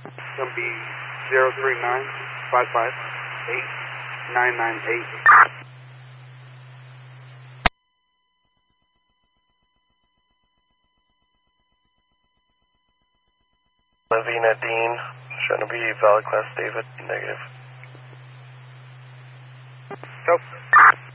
It's going to be 039-558-998. Lavina Dean, showing to be valid class David, negative. Go.